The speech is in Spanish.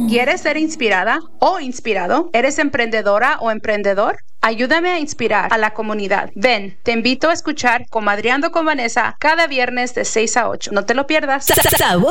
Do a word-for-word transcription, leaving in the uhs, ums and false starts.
¿Quieres ser inspirada o inspirado? ¿Eres emprendedora o emprendedor? Ayúdame a inspirar a la comunidad. Ven, te invito a escuchar Comadreando con Vanessa cada viernes de seis a ocho. No te lo pierdas.